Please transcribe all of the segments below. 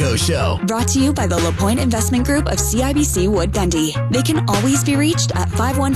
Smacko Show. Brought to you by the LaPointe Investment Group of CIBC Wood Gundy. They can always be reached at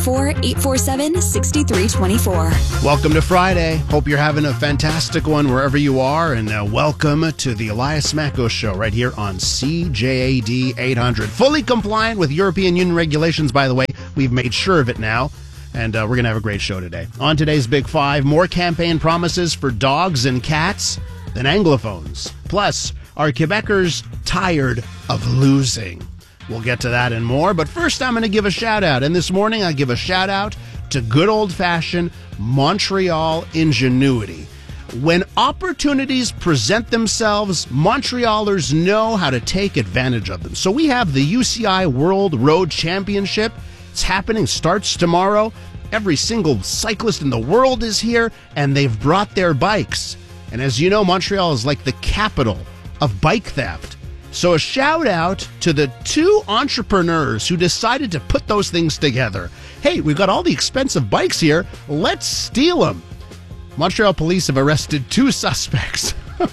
514-847-6324. Welcome to Friday. Hope you're having a fantastic one wherever you are, and welcome to the Elias Smacko Show right here on CJAD 800. Fully compliant with European Union regulations, by the way. We've made sure of it now, and we're going to have a great show today. On today's Big Five, more campaign promises for dogs and cats than Anglophones. Plus, are Quebecers tired of losing? We'll get to that and more, but first I'm going to give a shout-out. And this morning I give a shout-out to good old-fashioned Montreal ingenuity. When opportunities present themselves, Montrealers know how to take advantage of them. So we have the UCI World Road Championship. It's happening, starts tomorrow. Every single cyclist in the world is here, and they've brought their bikes. And as you know, Montreal is like the capital of bike theft. So a shout out to the two entrepreneurs who decided to put those things together. Hey, we've got all the expensive bikes here. Let's steal them. Montreal police have arrested two suspects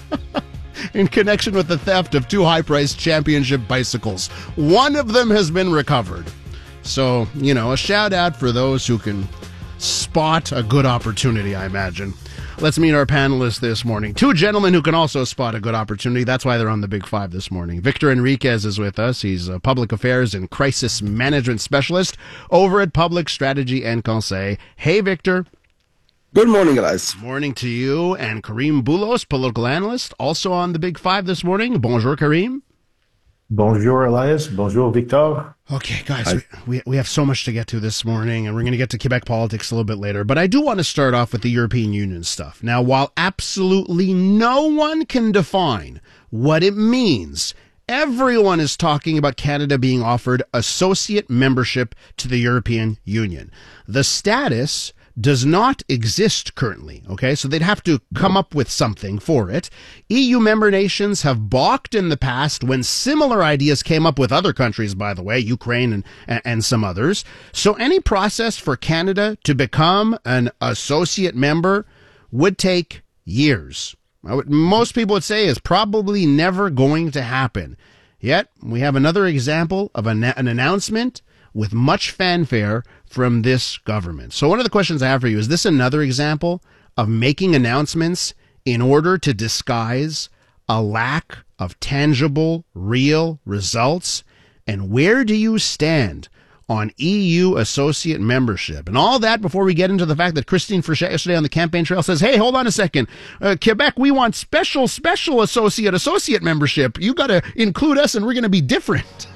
in connection with the theft of two high-priced championship bicycles. One of them has been recovered. So, a shout out for those who can spot a good opportunity, I imagine. Let's meet our panelists this morning. Two gentlemen who can also spot a good opportunity. That's why they're on the Big Five this morning. Victor Enriquez is with us. He's a public affairs and crisis management specialist over at Public Strategy and Conseil. Hey, Victor. Good morning, guys. Morning to you. And Karim Boulos, political analyst, also on the Big Five this morning. Bonjour, Karim. Bonjour, Elias. Bonjour, Victor. Okay, guys, we have so much to get to this morning, and we're going to get to Quebec politics a little bit later. But I do want to start off with the European Union stuff. Now, while absolutely no one can define what it means, everyone is talking about Canada being offered associate membership to the European Union. The status does not exist currently, okay? So they'd have to come up with something for it. EU member nations have balked in the past when similar ideas came up with other countries, by the way, Ukraine and some others. So any process for Canada to become an associate member would take years. Most people would say is probably never going to happen. Yet, we have another example of an announcement with much fanfare from this government. So one of the questions I have for you, is this another example of making announcements in order to disguise a lack of tangible, real results? And where do you stand on EU associate membership? And all that before we get into the fact that Christine Frechette yesterday on the campaign trail says, hey, hold on a second. Quebec, we want special associate membership. You got to include us and we're going to be different.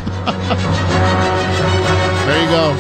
There you go.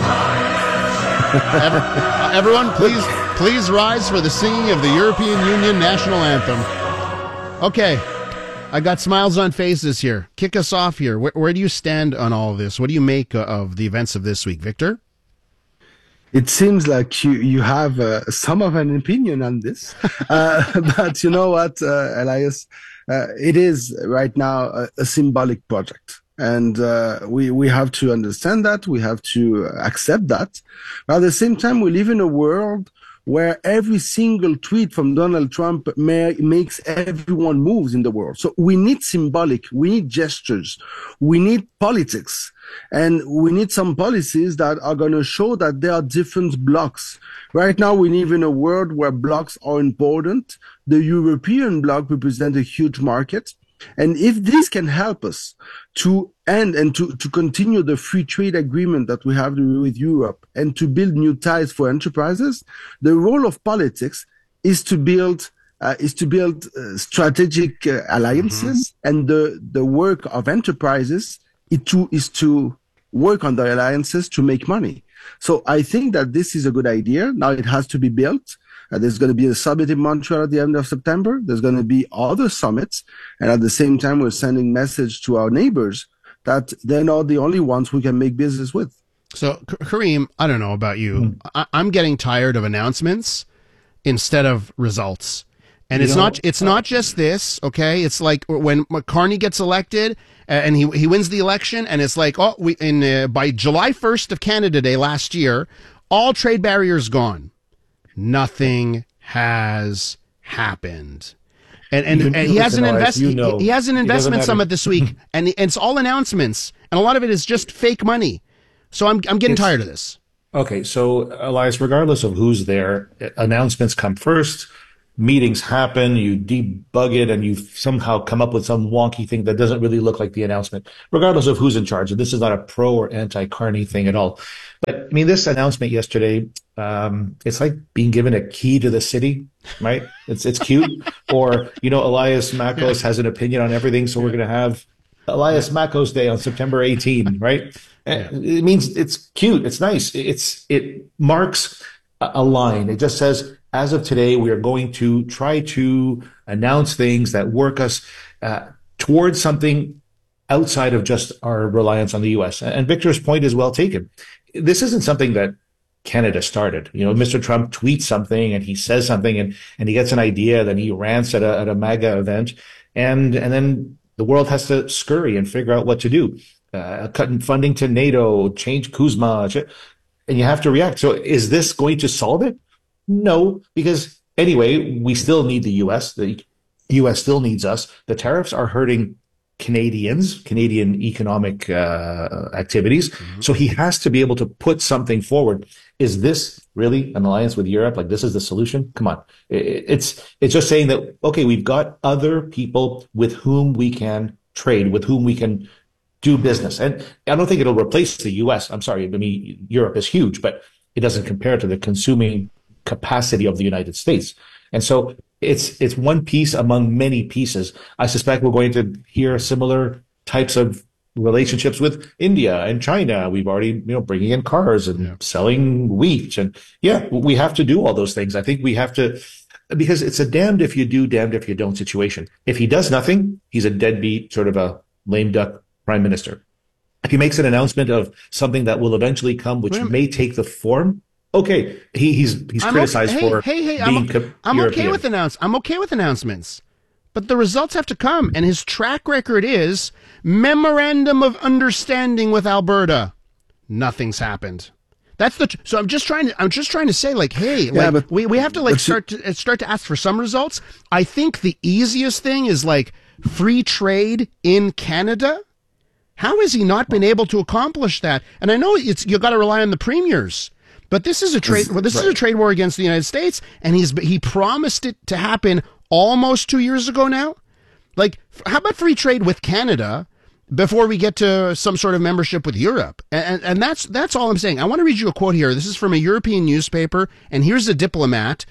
Everyone, please rise for the singing of the European Union national anthem. Okay, I got smiles on faces here. Kick us off here. Where do you stand on all of this? What do you make of the events of this week, Victor? It seems like you have some of an opinion on this, but you know what, Elias? It is right now a symbolic project. And we have to understand that. We have to accept that. But at the same time, we live in a world where every single tweet from Donald Trump makes everyone moves in the world. So we need symbolic, we need gestures, we need politics, and we need some policies that are going to show that there are different blocks. Right now, we live in a world where blocks are important. The European bloc represents a huge market. And if this can help us to end and to continue the free trade agreement that we have with Europe and to build new ties for enterprises, the role of politics is to build strategic alliances, and the work of enterprises is to work on the alliances to make money. So I think that this is a good idea. Now it has to be built. There's going to be a summit in Montreal at the end of September. There's going to be other summits. And at the same time, we're sending message to our neighbors that they're not the only ones we can make business with. So, Karim, I don't know about you. I'm getting tired of announcements instead of results. And it's not just this, okay? It's like when Carney gets elected and he wins the election, and it's like, by July 1st of Canada Day last year, all trade barriers gone. Nothing has happened. And he has an he has an investment summit this week, and it's all announcements, and a lot of it is just fake money. So I'm getting tired of this. Okay, so Elias, regardless of who's there, announcements come first. Meetings happen, you debug it, and you somehow come up with some wonky thing that doesn't really look like the announcement, regardless of who's in charge. And this is not a pro or anti-Carney thing at all. But I mean, this announcement yesterday, it's like being given a key to the city, right? It's cute. Or, Elias Mackos has an opinion on everything, so we're going to have Elias Mackos Day on September 18, right? Yeah. It means it's cute. It's nice. It marks a line. It just says, as of today, we are going to try to announce things that work us towards something outside of just our reliance on the U.S. And Victor's point is well taken. This isn't something that Canada started. Mr. Trump tweets something and he says something and he gets an idea, then he rants at a MAGA event, and then the world has to scurry and figure out what to do. Cutting funding to NATO, change Kuzma, and you have to react. So is this going to solve it? No, because anyway, we still need the U.S. The U.S. still needs us. The tariffs are hurting Canadian economic activities. Mm-hmm. So he has to be able to put something forward. Is this really an alliance with Europe? Like, this is the solution? Come on. It's just saying that, okay, we've got other people with whom we can trade, with whom we can do business. And I don't think it'll replace the U.S. I'm sorry. I mean, Europe is huge, but it doesn't compare to the consuming capacity of the United States. And so it's one piece among many pieces. I suspect we're going to hear similar types of relationships with India and China. We've already, bringing in cars and selling wheat. And we have to do all those things. I think we have to, because it's a damned if you do, damned if you don't situation. If he does nothing, he's a deadbeat, sort of a lame duck prime minister. If he makes an announcement of something that will eventually come, which may take the form, okay, he's criticized for being I'm okay with announcements, but the results have to come, and his track record is memorandum of understanding with Alberta. Nothing's happened. So I'm just trying to say, like, hey, we have to start to ask for some results. I think the easiest thing is like free trade in Canada. How has he not been able to accomplish that? And I know you got to rely on the premiers. But this is a trade. Well, this is a trade war against the United States, and he promised it to happen almost 2 years ago now. Like, how about free trade with Canada before we get to some sort of membership with Europe? And that's all I'm saying. I want to read you a quote here. This is from a European newspaper, and here's a diplomat,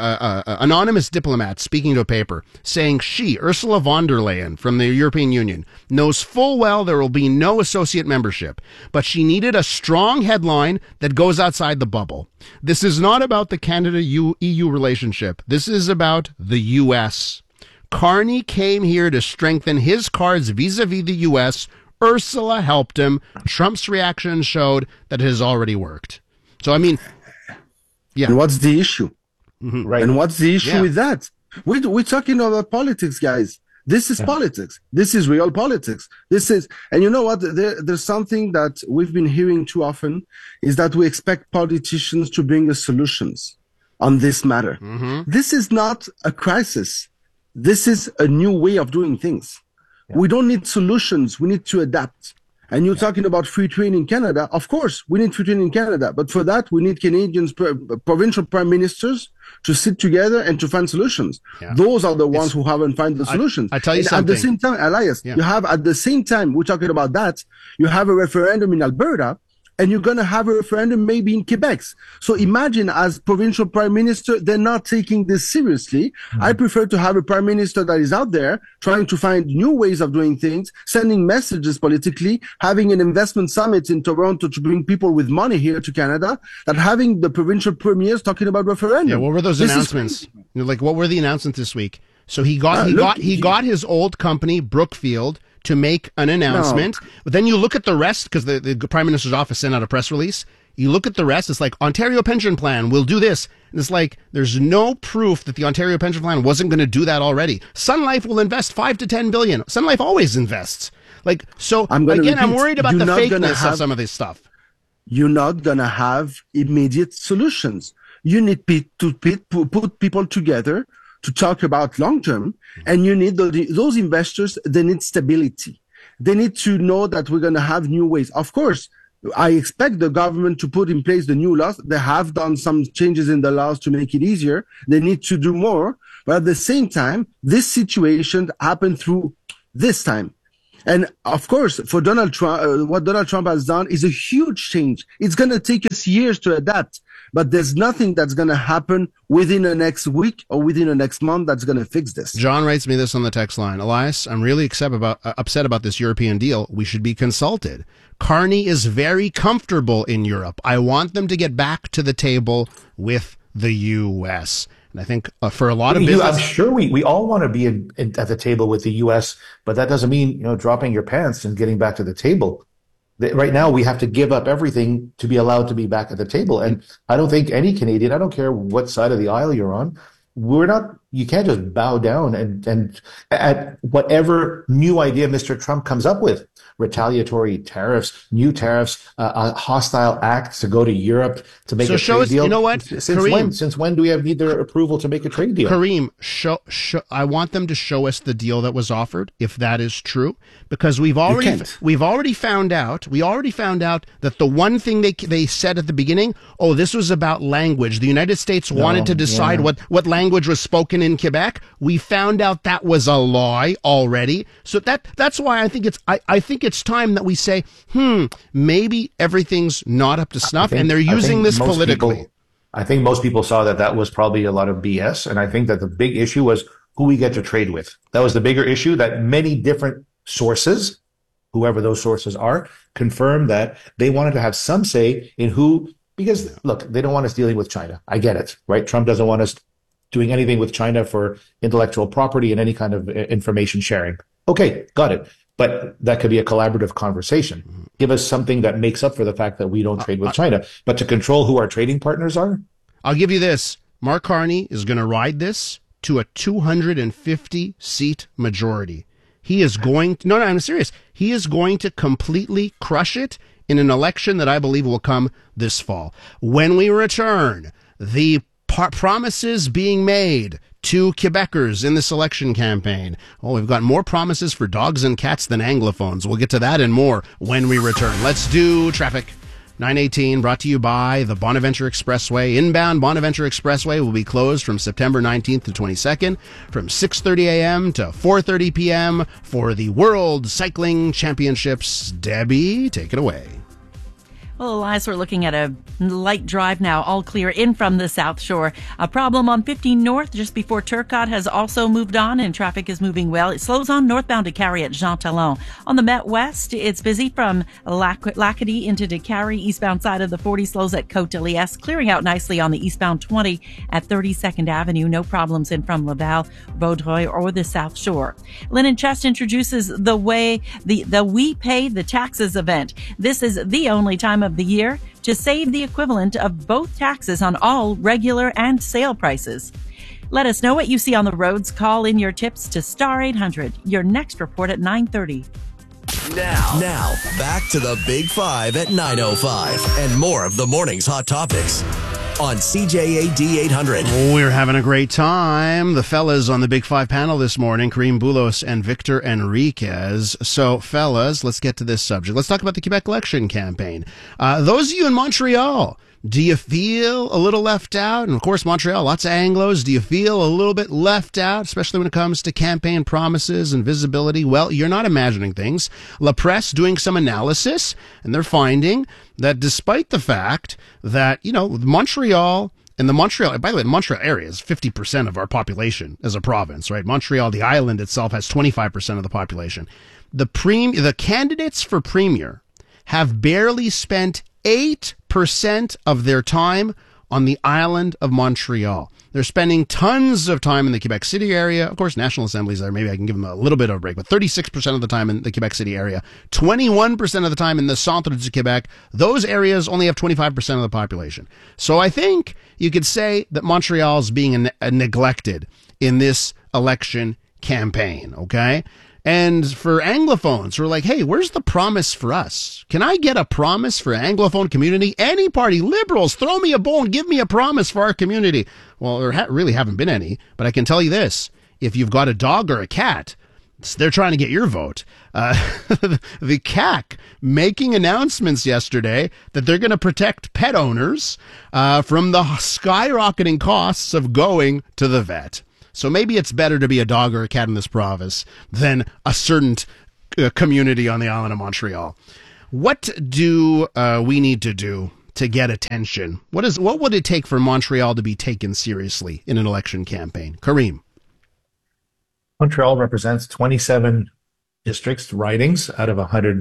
anonymous diplomat speaking to a paper, saying she, Ursula von der Leyen from the European Union, knows full well there will be no associate membership, but she needed a strong headline that goes outside the bubble. This is not about the Canada-EU relationship. This is about the U.S. Carney came here to strengthen his cards vis-a-vis the U.S. Ursula helped him. Trump's reaction showed that it has already worked. So, I mean, yeah. And what's the issue? Mm-hmm. Right. And what's the issue with that? We're talking about politics, guys. This is politics. This is real politics. And you know what? There's something that we've been hearing too often is that we expect politicians to bring us solutions on this matter. Mm-hmm. This is not a crisis. This is a new way of doing things. Yeah. We don't need solutions. We need to adapt. And you're talking about free trade in Canada. Of course, we need free trade in Canada. But for that, we need Canadians, provincial prime ministers to sit together and to find solutions. Yeah. Those are the ones who haven't found the solutions. I tell you something. At the same time, Elias, you have at the same time, we're talking about that, you have a referendum in Alberta, and you're going to have a referendum maybe in Quebec. So imagine as provincial prime minister, they're not taking this seriously. Mm-hmm. I prefer to have a prime minister that is out there trying to find new ways of doing things, sending messages politically, having an investment summit in Toronto to bring people with money here to Canada, than having the provincial premiers talking about referendum. Yeah, what were those announcements? Like, what were the announcements this week? So he got his old company, Brookfield, to make an announcement. No. But then you look at the rest, because the Prime Minister's office sent out a press release. You look at the rest, it's like, Ontario Pension Plan will do this. And it's like, there's no proof that the Ontario Pension Plan wasn't going to do that already. Sun Life will invest 5 to 10 billion. Sun Life always invests. Like, so I'm worried about the fakeness of some of this stuff. You're not going to have immediate solutions. You need to put people together to talk about long term. And you need those investors, they need stability. They need to know that we're going to have new ways. Of course, I expect the government to put in place the new laws. They have done some changes in the laws to make it easier. They need to do more. But at the same time, this situation happened through this time. And of course, for Donald Trump, what Donald Trump has done is a huge change. It's going to take us years to adapt, but there's nothing that's going to happen within the next week or within the next month that's going to fix this. John writes me this on the text line. Elias, I'm really upset about this European deal. We should be consulted. Carney is very comfortable in Europe. I want them to get back to the table with the U.S. And I think for a lot of business, I'm sure we all want to be at the table with the U.S., but that doesn't mean dropping your pants and getting back to the table. Right now, we have to give up everything to be allowed to be back at the table. And I don't think any Canadian, I don't care what side of the aisle you're on, you can't just bow down and at whatever new idea Mr. Trump comes up with. Retaliatory tariffs, new tariffs, a hostile act to go to Europe to make a trade deal. You know what? Since when do we need their approval to make a trade deal? Kareem, I want them to show us the deal that was offered, if that is true, because we already found out that the one thing they said at the beginning, this was about language. The United States wanted to decide what language was spoken in Quebec. We found out that was a lie already. So that's why I think it's time that we say, maybe everything's not up to snuff, and they're using this politically. I think most people saw that was probably a lot of BS, and I think that the big issue was who we get to trade with. That was the bigger issue, that many different sources, whoever those sources are, confirmed that they wanted to have some say in who, because, look, they don't want us dealing with China. I get it, right? Trump doesn't want us doing anything with China for intellectual property and any kind of information sharing. Okay, got it. But that could be a collaborative conversation. Give us something that makes up for the fact that we don't trade with China. But to control who our trading partners are? I'll give you this. Mark Carney is going to ride this to a 250-seat majority. He is going to, no, I'm serious. He is going to completely crush it in an election that I believe will come this fall. When we return, the promises being made to Quebecers in this election campaign. We've got more promises for dogs and cats than Anglophones. We'll get to that and more when we return. Let's do traffic. 918 brought to you by the Bonaventure Expressway. Inbound Bonaventure Expressway will be closed from September 19th to 22nd from 6:30 a.m. to 4:30 p.m. for the World Cycling Championships. Debbie, take it away. Well, Elias, we're looking at a light drive now, all clear in from the South Shore. A problem on 15 North just before Turcotte has also moved on and traffic is moving well. It slows on northbound to Carrie at Jean Talon. On the Met West, it's busy from Lacadie into Décarie. Eastbound side of the 40 slows at Côte-de-Liesse, clearing out nicely on the eastbound 20 at 32nd Avenue. No problems in from Laval, Vaudreuil, or the South Shore. Linen Chest introduces the We Pay the Taxes event. This is the only time of the year to save the equivalent of both taxes on all regular and sale prices. Let us know what you see on the roads. Call in your tips to Star 800. Your next report at 9:30. Now, back to the Big Five at 9:05 and more of the morning's hot topics on CJAD 800. We're having a great time. The fellas on the Big Five panel this morning, Kareem Boulos and Victor Enriquez. So, fellas, let's get to this subject. Let's talk about the Quebec election campaign. Those of you in Montreal, do you feel a little left out? And of course, Montreal, lots of Anglos. Do you feel a little bit left out, especially when it comes to campaign promises and visibility? Well, you're not imagining things. La Presse doing some analysis, and they're finding that despite the fact that, Montreal, and by the way, the Montreal area is 50% of our population as a province, right? Montreal, the island itself, has 25% of the population. The candidates for premier have barely spent 8% of their time on the island of Montreal. They're spending tons of time in the Quebec City area. Of course, National Assembly's there. Maybe I can give them a little bit of a break, but 36% of the time in the Quebec City area, 21% of the time in the Centre du Québec. Those areas only have 25% of the population. So I think you could say that Montreal's being neglected in this election campaign, okay? And for Anglophones, we're like, hey, where's the promise for us? Can I get a promise for Anglophone community? Any party, liberals, throw me a bone, give me a promise for our community. Well, there really haven't been any, but I can tell you this. If you've got a dog or a cat, they're trying to get your vote. The CAC making announcements yesterday that they're going to protect pet owners from the skyrocketing costs of going to the vet. So maybe it's better to be a dog or a cat in this province than a certain community on the island of Montreal. What do we need to do to get attention? What would it take for Montreal to be taken seriously in an election campaign? Kareem. Montreal represents 27 districts ridings out of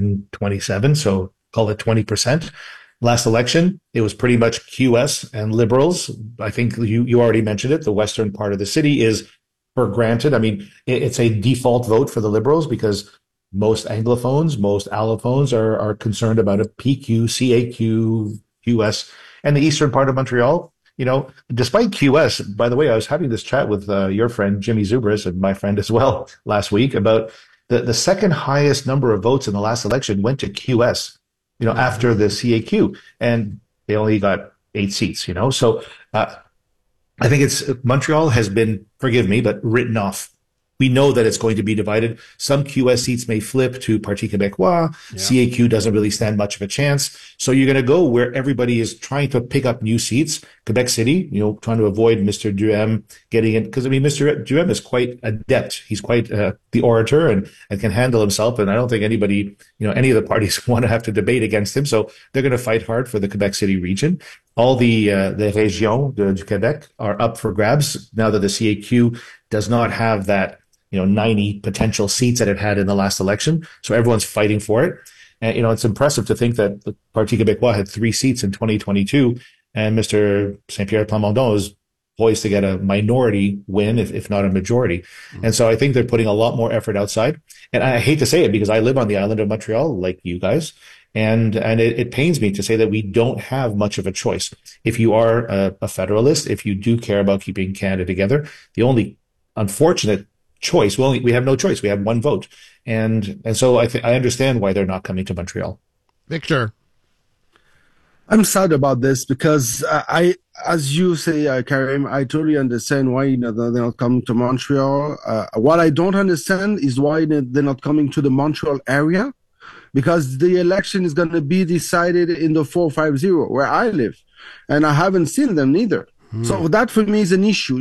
127, so call it 20%. Last election, it was pretty much QS and Liberals. I think you already mentioned it. The western part of the city is for granted. I mean, it's a default vote for the Liberals because most Anglophones, most allophones are concerned about a PQ, CAQ, QS, and the eastern part of Montreal. You know, despite QS, by the way, I was having this chat with your friend, Jimmy Zubris, and my friend as well last week about the second highest number of votes in the last election went to QS, after the CAQ, and they only got 8 seats, So I think Montreal has been, forgive me, but written off. We know that it's going to be divided. Some QS seats may flip to Parti Québécois. Yeah. CAQ doesn't really stand much of a chance. So you're going to go where everybody is trying to pick up new seats. Quebec City, trying to avoid Mr. Duhem getting in. Because, Mr. Duhem is quite adept. He's quite the orator and can handle himself. And I don't think anybody, any of the parties want to have to debate against him. So they're going to fight hard for the Quebec City region. All the régions du Québec are up for grabs now that the CAQ does not have that 90 potential seats that it had in the last election. So everyone's fighting for it. And, it's impressive to think that the Parti Québécois had 3 seats in 2022 and Mr. Saint-Pierre Plamondon is poised to get a minority win, if not a majority. Mm-hmm. And so I think they're putting a lot more effort outside. And I hate to say it because I live on the island of Montreal, like you guys. And it pains me to say that we don't have much of a choice. If you are a federalist, if you do care about keeping Canada together, the only unfortunate choice, we have no choice. We have one vote. And so I understand why they're not coming to Montreal. Victor. I'm sad about this because as you say, Karim, I totally understand why they're not coming to Montreal. What I don't understand is why they're not coming to the Montreal area, because the election is going to be decided in the 450 where I live, and I haven't seen them neither. So that for me is an issue.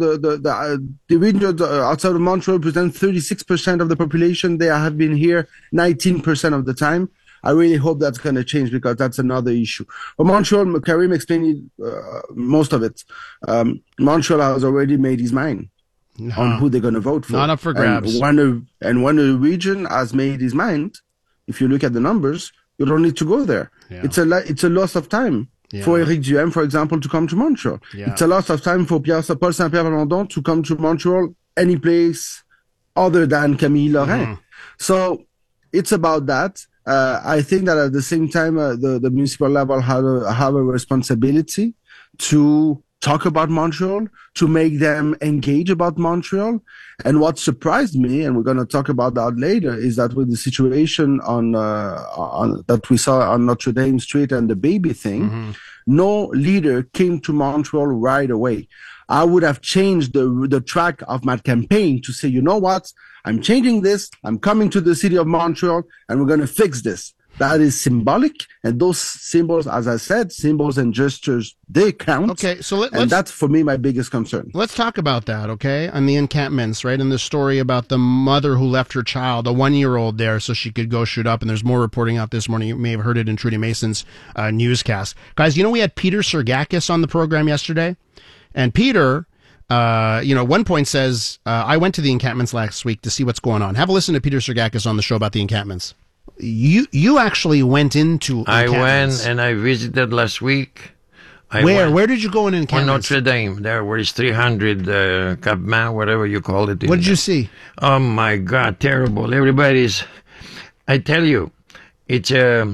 The region outside of Montreal represents 36% of the population. They have been here 19% of the time. I really hope that's going to change because that's another issue. But Montreal, Karim explained most of it. Montreal has already made his mind on who they're going to vote for. Not up for grabs. And when the region has made his mind, if you look at the numbers, you don't need to go there. Yeah. It's a loss of time. Yeah. For Éric Duhem, for example, to come to Montreal. Yeah. It's a lot of time for Paul Saint-Pierre Plamondon to come to Montreal any place other than Camille Lorrain. So it's about that. I think that at the same time, the municipal level have a responsibility to talk about Montreal, to make them engage about Montreal. And what surprised me, and we're going to talk about that later, is that with the situation on that we saw on Notre Dame Street and the baby thing, no leader came to Montreal right away. I would have changed the track of my campaign to say, you know what? I'm changing this. I'm coming to the city of Montreal and we're going to fix this. That is symbolic. And those symbols, as I said, symbols and gestures, they count. Okay, so and that's, for me, my biggest concern. Let's talk about that, okay? On the encampments, right? And the story about the mother who left her child, a 1-year-old there, so she could go shoot up. And there's more reporting out this morning. You may have heard it in Trudy Mason's newscast. Guys, we had Peter Sergakis on the program yesterday. And Peter, one point says, I went to the encampments last week to see what's going on. Have a listen to Peter Sergakis on the show about the encampments. You actually went into encampments. I went and I visited last week. Where did you go in encampments? On Notre Dame, there where it's 300 campements, whatever you call it. What did you see? Oh my God, terrible! Everybody's. I tell you, it's a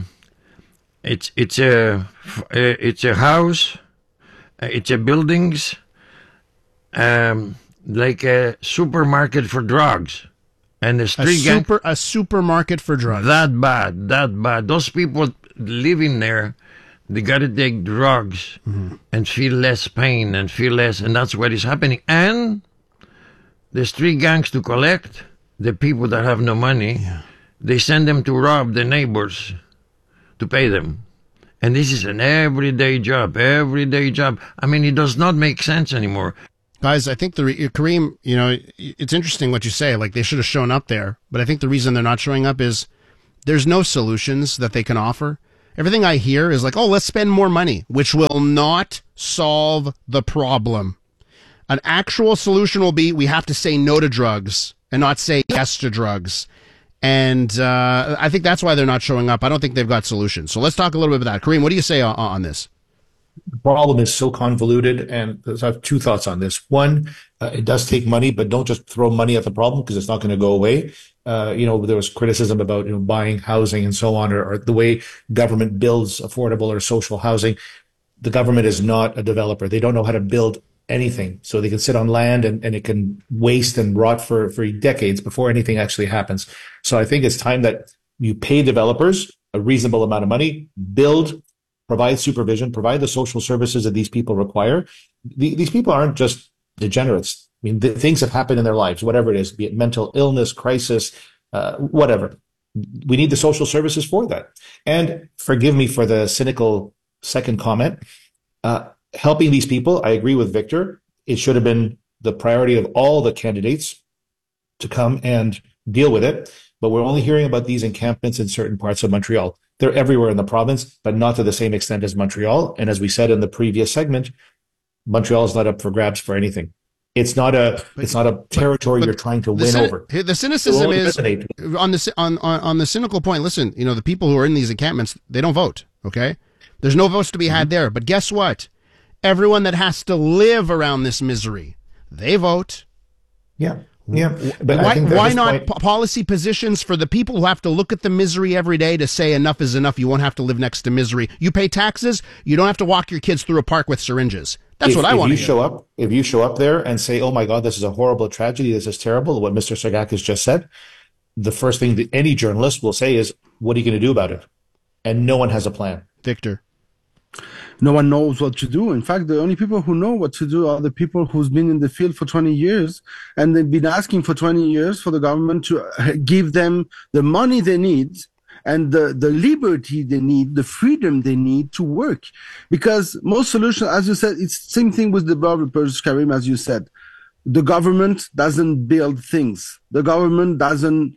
house, it's a buildings, like a supermarket for drugs. And the street a supermarket for drugs. That bad. Those people living there, they got to take drugs and feel less pain and that's what is happening. And the street gangs to collect the people that have no money, they send them to rob the neighbors to pay them. And this is an everyday job. I mean, it does not make sense anymore. Guys, I think Kareem, it's interesting what you say. Like, they should have shown up there. But I think the reason they're not showing up is there's no solutions that they can offer. Everything I hear is like, oh, let's spend more money, which will not solve the problem. An actual solution will be we have to say no to drugs and not say yes to drugs. And I think that's why they're not showing up. I don't think they've got solutions. So let's talk a little bit about that. Kareem, what do you say on this? The problem is so convoluted, and I have two thoughts on this. One, it does take money, but don't just throw money at the problem because it's not going to go away. There was criticism about buying housing and so on, or the way government builds affordable or social housing. The government is not a developer. They don't know how to build anything. So they can sit on land and it can waste and rot for decades before anything actually happens. So I think it's time that you pay developers a reasonable amount of money, build, provide supervision, provide the social services that these people require. These people aren't just degenerates. I mean, things have happened in their lives, whatever it is, be it mental illness, crisis, whatever. We need the social services for that. And forgive me for the cynical second comment. Helping these people, I agree with Victor. It should have been the priority of all the candidates to come and deal with it. But we're only hearing about these encampments in certain parts of Montreal. They're everywhere in the province, but not to the same extent as Montreal. And as we said in the previous segment, Montreal is not up for grabs for anything. It's not a territory you're trying to win over. The cynicism is on the cynical point. Listen, the people who are in these encampments, they don't vote. Okay, there's no votes to be had there. But guess what? Everyone that has to live around this misery, they vote. Yeah. But why not policy positions for the people who have to look at the misery every day to say enough is enough? You won't have to live next to misery. You pay taxes. You don't have to walk your kids through a park with syringes. That's what I want to hear. If you show up there and say, oh my God, this is a horrible tragedy. This is terrible. What Mr. Sargakis just said. The first thing that any journalist will say is, what are you going to do about it? And no one has a plan. Victor. No one knows what to do. In fact, the only people who know what to do are the people who's been in the field for 20 years, and they've been asking for 20 years for the government to give them the money they need and the liberty they need, the freedom they need to work. Because most solutions, as you said, it's the same thing with developers, Karim, as you said. The government doesn't build things. The government doesn't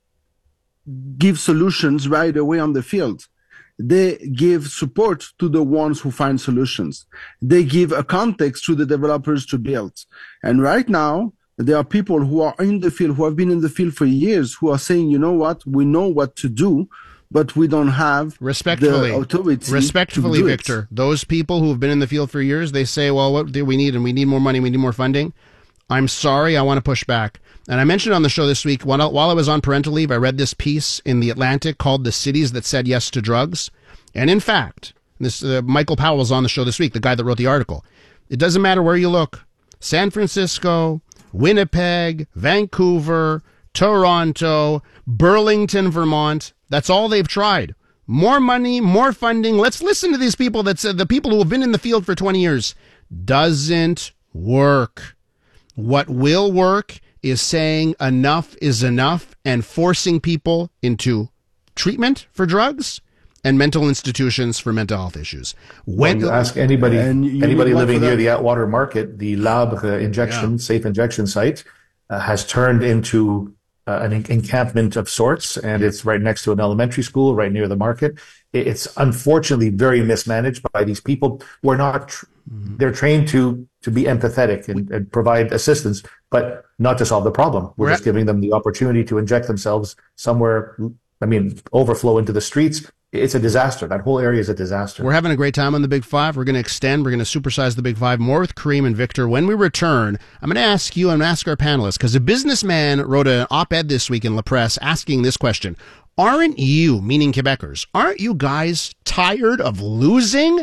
give solutions right away on the field. They give support to the ones who find solutions. They give a context to the developers to build. And right now, there are people who are in the field, who have been in the field for years, who are saying, you know what, we know what to do, but we don't have the authority. Respectfully, Victor, those people who have been in the field for years, they say, well, what do we need? And we need more money, we need more funding. I'm sorry, I want to push back. And I mentioned on the show this week, while I was on parental leave, I read this piece in The Atlantic called The Cities That Said Yes to Drugs. And in fact, this Michael Powell was on the show this week, the guy that wrote the article. It doesn't matter where you look. San Francisco, Winnipeg, Vancouver, Toronto, Burlington, Vermont. That's all they've tried. More money, more funding. Let's listen to these people that said the people who have been in the field for 20 years. Doesn't work. What will work is saying enough is enough and forcing people into treatment for drugs and mental institutions for mental health issues. When you ask anybody living near the Atwater Market, the Labre safe injection site has turned into an encampment of sorts, and it's right next to an elementary school, right near the market. It's unfortunately very mismanaged by these people who are not. They're trained to be empathetic and provide assistance, but not to solve the problem. We're just giving them the opportunity to inject themselves somewhere. Overflow into the streets. It's a disaster. That whole area is a disaster. We're having a great time on the Big Five. We're going to extend. We're going to supersize the Big Five. More with Kareem and Victor. When we return, I'm going to ask you and ask our panelists, because a businessman wrote an op-ed this week in La Presse asking this question. Aren't you, meaning Quebecers, aren't you guys tired of losing?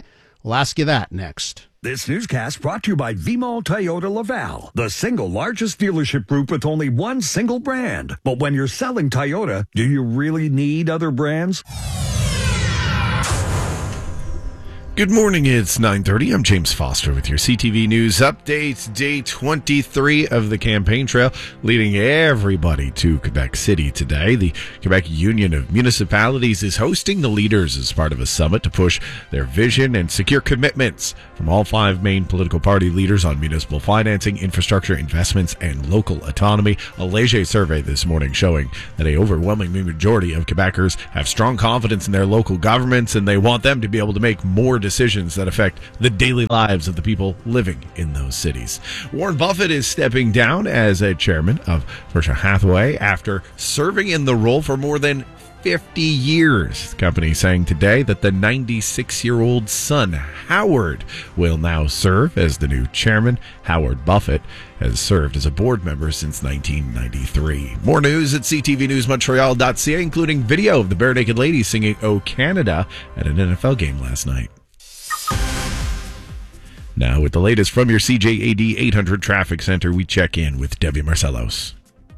We'll ask you that next. This newscast brought to you by Vimo Toyota Laval, the single largest dealership group with only one single brand. But when you're selling Toyota, do you really need other brands? Good morning, it's 9:30. I'm James Foster with your CTV News Update. Day 23 of the campaign trail, leading everybody to Quebec City today. The Quebec Union of Municipalities is hosting the leaders as part of a summit to push their vision and secure commitments from all 5 main political party leaders on municipal financing, infrastructure, investments, and local autonomy. A Léger survey this morning showing that an overwhelming majority of Quebecers have strong confidence in their local governments, and they want them to be able to make more decisions that affect the daily lives of the people living in those cities. Warren Buffett is stepping down as a chairman of Berkshire Hathaway after serving in the role for more than 50 years. The company saying today that the 96-year-old son, Howard, will now serve as the new chairman. Howard Buffett has served as a board member since 1993. More news at ctvnewsmontreal.ca, including video of the Bare Naked Ladies singing "O Canada" at an NFL game last night. Now, with the latest from your CJAD 800 Traffic Center, we check in with Debbie Marcellos.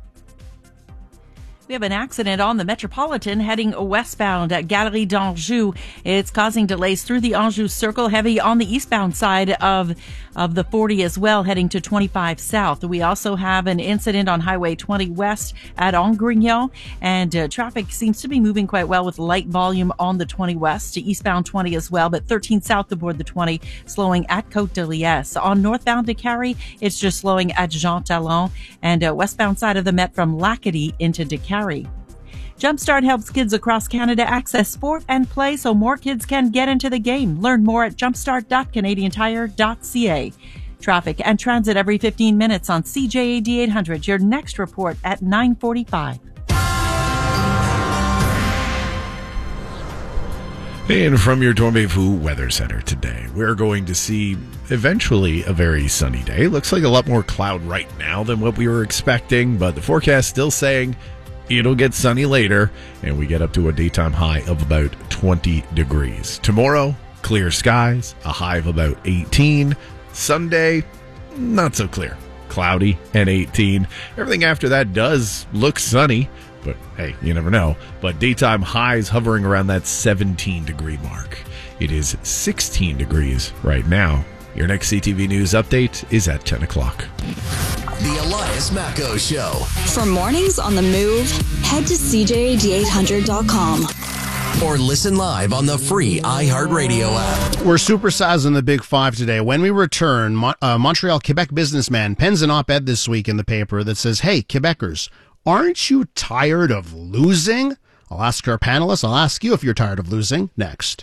We have an accident on the Metropolitan heading westbound at Galerie d'Anjou. It's causing delays through the Anjou Circle, heavy on the eastbound side of the 40 as well, heading to 25 South. We also have an incident on Highway 20 West at Angrignon, and traffic seems to be moving quite well with light volume on the 20 West to eastbound 20 as well, but 13 South aboard the 20, slowing at Côte de Liesse. On northbound to Carrie, it's just slowing at Jean Talon, and westbound side of the Met from Lacadie into Decarie. Jumpstart helps kids across Canada access sport and play so more kids can get into the game. Learn more at jumpstart.canadiantire.ca. Traffic and transit every 15 minutes on CJAD 800. Your next report at 9:45. And from your Dormez-vous Weather Center today, we're going to see eventually a very sunny day. Looks like a lot more cloud right now than what we were expecting, but the forecast still saying it'll get sunny later, and we get up to a daytime high of about 20 degrees. Tomorrow, clear skies, a high of about 18. Sunday, not so clear. Cloudy and 18. Everything after that does look sunny, but hey, you never know. But daytime highs hovering around that 17-degree mark. It is 16 degrees right now. Your next CTV News update is at 10 o'clock. The Elias Macco Show. For mornings on the move, head to CJAD800.com. Or listen live on the free iHeartRadio app. We're supersizing the Big Five today. When we return, Montreal Quebec businessman pens an op-ed this week in the paper that says, "Hey, Quebecers, aren't you tired of losing?" I'll ask our panelists. I'll ask you if you're tired of losing next.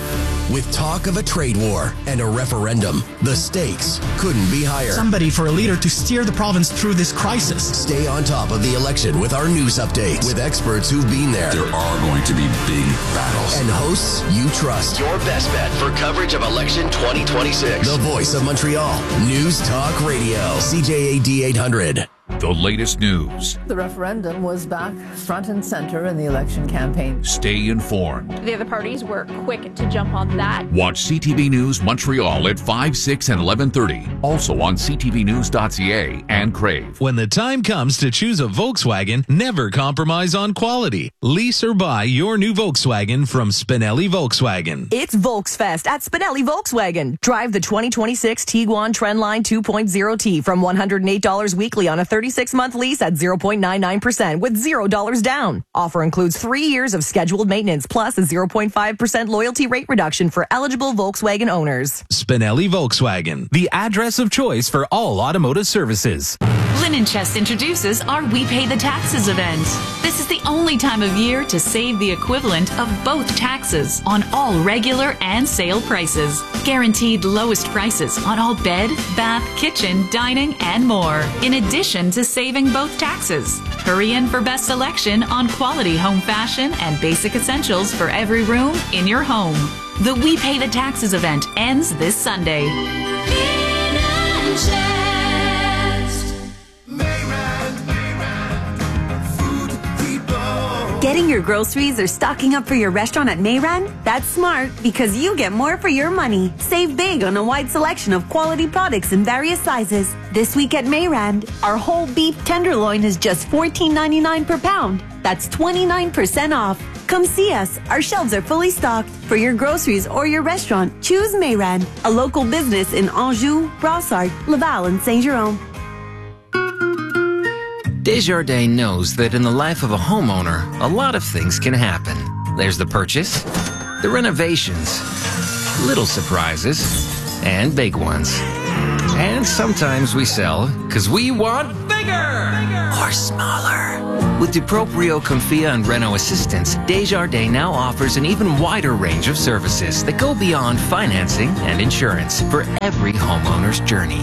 With talk of a trade war and a referendum, the stakes couldn't be higher. Somebody for a leader to steer the province through this crisis. Stay on top of the election with our news updates with experts who've been there. There are going to be big battles. And hosts you trust. Your best bet for coverage of election 2026. The voice of Montreal. News Talk Radio. CJAD 800. The latest news. The referendum was back front and center in the election campaign. Stay informed. The other parties were quick to jump on that. Watch CTV News Montreal at 5, 6, and 11:30. Also on ctvnews.ca and Crave. When the time comes to choose a Volkswagen, never compromise on quality. Lease or buy your new Volkswagen from Spinelli Volkswagen. It's Volksfest at Spinelli Volkswagen. Drive the 2026 Tiguan Trendline 2.0T from $108 weekly on a 36-month lease at 0.99% with $0 down. Offer includes 3 years of scheduled maintenance plus a 0.5% loyalty rate reduction for eligible Volkswagen owners. Spinelli Volkswagen, the address of choice for all automotive services. Linen Chest introduces our We Pay the Taxes event. This is the only time of year to save the equivalent of both taxes on all regular and sale prices. Guaranteed lowest prices on all bed, bath, kitchen, dining, and more. In addition to saving both taxes. Hurry in for best selection on quality home fashion and basic essentials for every room in your home. The We Pay the Taxes event ends this Sunday. Getting your groceries or stocking up for your restaurant at Mayran? That's smart because you get more for your money. Save big on a wide selection of quality products in various sizes. This week at Mayran, our whole beef tenderloin is just $14.99 per pound. That's 29% off. Come see us. Our shelves are fully stocked. For your groceries or your restaurant, choose Mayran, a local business in Anjou, Brossard, Laval, and Saint-Jérôme. Desjardins knows that in the life of a homeowner, a lot of things can happen. There's the purchase, the renovations, little surprises, and big ones. And sometimes we sell because we want bigger or smaller. With DuProprio, Confia, and Reno Assistance, Desjardins now offers an even wider range of services that go beyond financing and insurance for every homeowner's journey.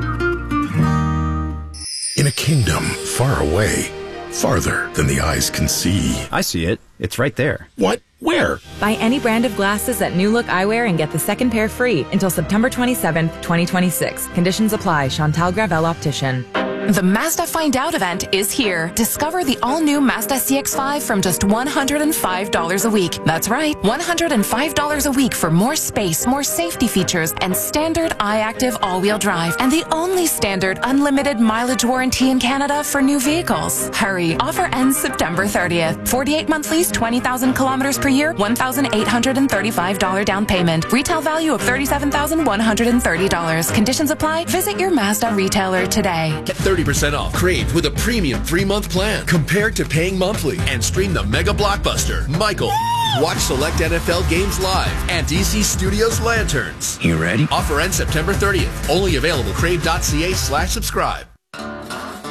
In a kingdom far away, farther than the eyes can see. I see it. It's right there. What? Where? Buy any brand of glasses at New Look Eyewear and get the second pair free until September 27th, 2026. Conditions apply. Chantal Gravel Optician. The Mazda Find Out event is here. Discover the all-new Mazda CX-5 from just $105 a week. That's right, $105 a week for more space, more safety features, and standard iActive all-wheel drive. And the only standard unlimited mileage warranty in Canada for new vehicles. Hurry, offer ends September 30th. 48-month lease, 20,000 kilometers per year, $1,835 down payment. Retail value of $37,130. Conditions apply. Visit your Mazda retailer today. Get 30% off Crave with a premium 3-month plan compared to paying monthly, and stream the mega blockbuster Michael. Watch select NFL games live and DC Studios Lanterns. You ready? Offer ends September 30th. Only available crave.ca/subscribe.